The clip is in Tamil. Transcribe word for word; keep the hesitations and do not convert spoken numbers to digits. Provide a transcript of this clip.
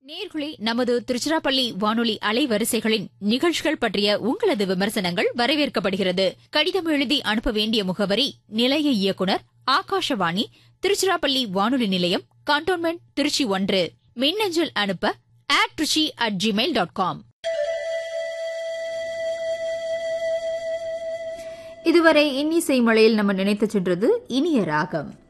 நேயர்களே, நமது திருச்சிராப்பள்ளி வானொலி அலைவரிசைகளின் நிகழ்ச்சிகள் பற்றிய உங்களது விமர்சனங்கள் வரவேற்கப்படுகிறது. கடிதம் எழுதி அனுப்ப வேண்டிய முகவரி நிலைய இயக்குனர், ஆகாஷவாணி, திருச்சிராப்பள்ளி வானொலி நிலையம், கண்டோன்மெண்ட், திருச்சி ஒன்று. மின்னஞ்சல் அனுப்ப at trichy at gmail dot com. இதுவரை இன்னிசை மழையில் நம்ம நினைத்து சென்றது இனிய ராகம்.